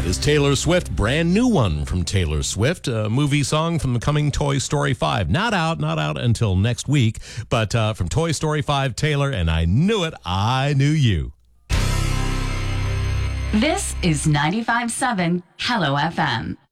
That is Taylor Swift, brand new one from Taylor Swift, a movie song from the coming Toy Story 5. Not out until next week, but from Toy Story 5, Taylor, and I knew it, I knew you. This is 95.7 Hello FM.